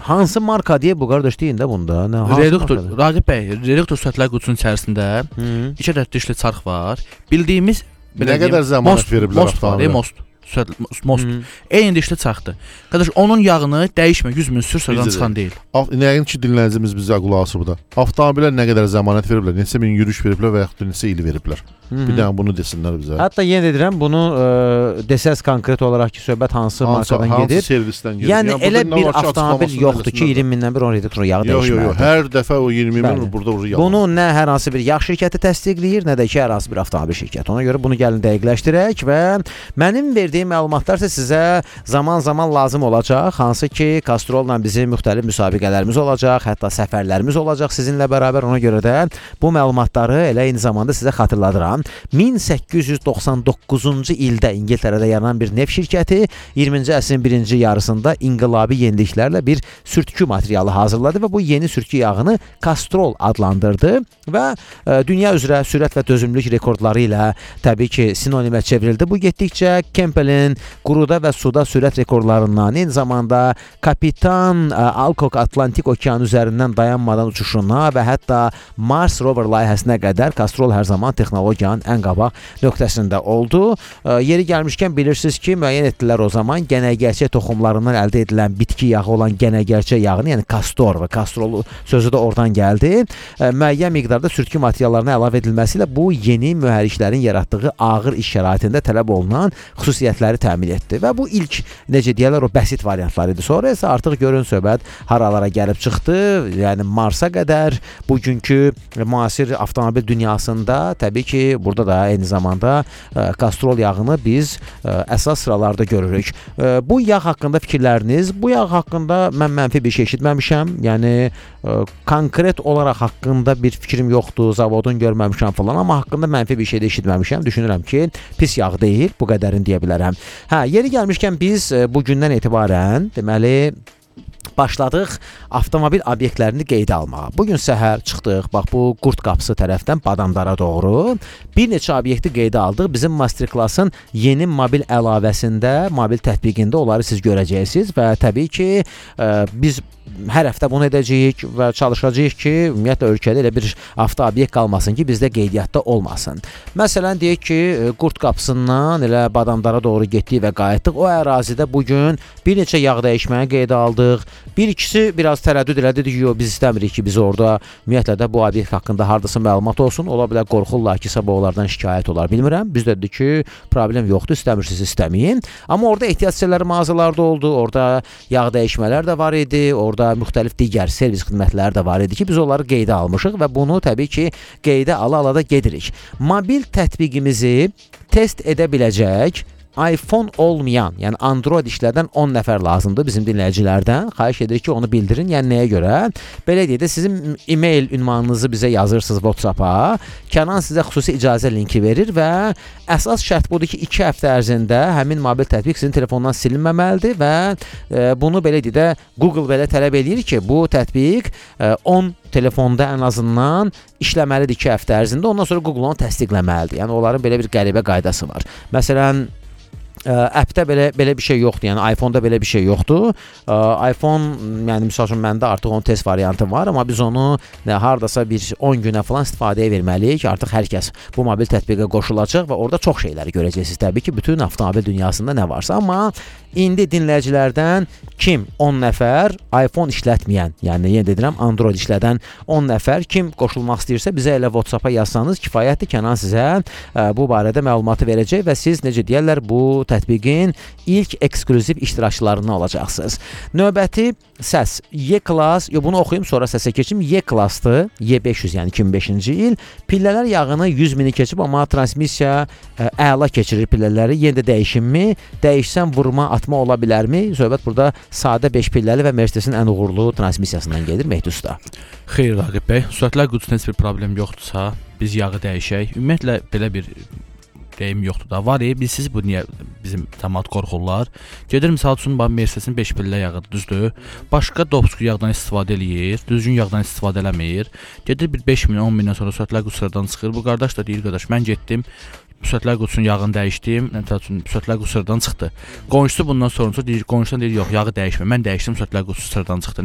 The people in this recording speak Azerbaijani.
Hansı marka deyə bu qardaş deyin də bunda? Reduktor, Raqib bəy, reduktor sürətlər qutusunun içərisində 2 ədəd dişli çarx var. Bildiyimiz nə qədər zəmanət veriblər avtomobilə? Most. Eyni dişli çarxdır. Qardaş, onun yağını dəyişmə, 100.000 sür sıradan çıxan deyil. Nəyin ki, dinləyicimiz bizə qulaq asıb da. Avtomobilə nə qədər zəmanət veriblər, neçə min yürüyüş veriblər və yaxud da neçə il veriblər. Bir dənə bunu desinlər bizə. Hətta yenə deyirəm, bunu desəz konkret olaraq ki, söhbət hansı markadan gedir? Hansı servisdən gedir? Yəni elə bir avtomobil yoxdur ki, 20.000-dən bir 10 reduktor yağı dəyişməlidir. Yox, hər dəfə o 20.000 burada yağ. Bunu nə hər hansı bir yağ şirkəti təsdiqləyir, nə də ki, hər hansı bir avtomobil şirkəti. Ona görə bunu gəlin dəqiqləşdirək və mənim verdiyim məlumatlar isə sizə zaman-zaman lazım olacaq. Hansı ki, Castrolla bizim müxtəlif müsabiqələrimiz olacaq, hətta səfərlərimiz olacaq sizinlə bərabər. Ona görə də bu məlumatları elə eyni zamanda sizə xatırladıram. 1899-cu ildə İngiltərədə yaranan bir neft şirkəti 20-ci əsrin birinci yarısında inqilabi yeniliklərlə bir sürtkü materialı hazırladı və bu yeni sürtkü yağını Castrol adlandırdı və dünya üzrə sürət və dözümlülük rekordları ilə təbii ki, sinonimə çevrildi. Bu getdikcə Kempel'in quruda və suda sürət rekordlarından, eyni zamanda Kapitan Alcock Atlantik okeanı üzərindən dayanmadan uçuşuna və hətta Mars rover layihəsinə qədər Castrol hər zaman texnologiyanın ən qabaq nöqtəsində oldu. Yeri gəlmişkən bilirsiniz ki, müəyyən etdilər o zaman gənəgərçək toxumlarından əldə edilən bitki yağı olan gənəgərçək yağını, yəni kastor və kastrol sözü də oradan gəldi. Müəyyən miqdarda sürtkü materiallarına əlavə edilməsi ilə bu yeni mühərriklərin yaratdığı ağır iş şəraitində tələb olunan xüsusiyyətləri təmin etdi və bu ilk, necə deyirlər, o bəsit variantlar idi. Sonra isə artıq görün söhbət haralara gəlib çıxdı, yəni Marsa qədər bugünkü müasir avtomobil dünyasında təbii ki, burada da eyni zamanda kastrol yağını biz əsas sıralarda görürük. Bu yağ haqqında fikirləriniz, bu yağ haqqında mən mənfi bir şey eşitməmişəm. Yəni konkret olaraq haqqında bir fikrim yoxdur, zavodun görməmişəm falan, amma haqqında mənfi bir şey də eşitməmişəm. Düşünürəm ki, pis yağ deyil, bu qədərini deyə bilərəm. Yeri gəlmişkən biz bugündən etibarən deməli başladıq avtomobil obyektlərini qeydə almağa. Bugün səhər çıxdıq, bax bu Qurd qapısı tərəfdən Badamdara doğru bir neçə obyekti qeydə aldıq. Bizim Masterclass-ın yeni mobil əlavəsində, mobil tətbiqində onları siz görəcəksiniz və təbii ki, biz hər həftə bunu edəcəyik və çalışacağıq ki, ümumiyyətlə ölkədə elə bir avtoobyekt qalmasın ki, bizdə qeydiyyatda olmasın. Məsələn, deyək ki, Qurd qapısından elə Badamdara doğru getdik və qayıtdıq. O ərazidə bugün bir neçə yağ dəyişməyi qeydə aldıq. Bir ikisi biraz tərəddüd elədi ki, biz istəmirik ki, biz orada ümumiyyətlə də bu obyekt haqqında hardasa məlumat olsun. Ola bilər qorxurlar ki, sabah onlardan şikayət olar. Bilmirəm. Biz dedik ki, problem yoxdur, istəmirsiniz istəməyin. Amma orada ehtiyac mağazalarda oldu. Orada yağ dəyişmələr də var idi. Orada müxtəlif digər servis xidmətləri də var idi ki, biz onları qeydə almışıq və bunu təbii ki, qeydə ala-ala da gedirik. Mobil tətbiqimizi test edə biləcək iPhone olmayan, yəni Android işlərdən 10 nəfər lazımdır bizim dinləyicilərdən. Xahiş edirik ki, onu bildirin. Yəni nəyə görə? Belə deyək də, sizin e-mail ünvanınızı bizə yazırsınız WhatsApp-a. Kənan sizə xüsusi icazə linki verir və əsas şərt budur ki, 2 həftə ərzində həmin mobil tətbiq sizin telefondan silinməməlidir və bunu belə deyək də, Google belə tələb edir ki, bu tətbiq 10 telefonda ən azından işləməlidir 2 həftə ərzində. Ondan sonra Google onu təsdiqləməlidir. Yəni onların belə bir qəribə qaydası var. Məsələn, appdə belə bir şey yoxdur. Yəni iPhone-da belə bir şey yoxdur. iPhone, yəni misal üçün məndə artıq onun test variantı var, amma biz onu hardasa bir 10 günə falan istifadəyə verməliyik. Artıq hər kəs bu mobil tətbiqə qoşulacaq və orada çox şeyləri görəcəksiniz. Təbii ki, bütün avtomobil dünyasında nə varsa, amma indi dinləyicilərdən kim 10 nəfər iPhone işlətməyən, yəni yenə deyirəm Android işlədən 10 nəfər kim qoşulmaq istəyirsə bizə elə WhatsApp-a yazsanız kifayətdir. Kənan sizə bu barədə məlumatı verəcək və siz necə deyirlər bu tətbiqin ilk eksklüziv iştirakçılarından olacaqsınız. Növbəti səs Y-Class, bunu oxuyum sonra səsə keçim. Y-Class-dır, Y500 yəni 2005-ci il. Pillələr yağını 100.000-i keçib, amma transmisiya əla keçirir pillələri. Yenə də dəyişimmi? Dəyişsən vurma, atma ola bilərmi? Söhbət burada sadə 5 pilləli və Mercedes-in ən uğurlu transmissiyasından gedir Mehdi usta. Xeyr Raqib bəy, sürətlər qutusunda heç bir problem yoxdursa, biz yağı dəyişək. Ümumiyyətlə belə bir deyim yoxdur da. Var bilsiz bu niyə bizim cəmaət qorxurlar. Gedir misal üçün Mercedes-in 5 pillə yağıdır, düzdür. Başqa dopsku yağdan istifadə eləyir, düzgün yağdan istifadə eləmir. Gedir bir 5.000, 10.000-dən sonra sürətlər qutusundan çıxır. Bu qardaş da deyir, qardaş mən getdim, sürətlər qutusunun yağını dəyişdim, sürətlər qutusundan çıxdı. Qonşusu bundan sonra deyir, qonşudan deyir, yox, yağı dəyişmə. Mən dəyişdim, sürətlər qutusundan çıxdı.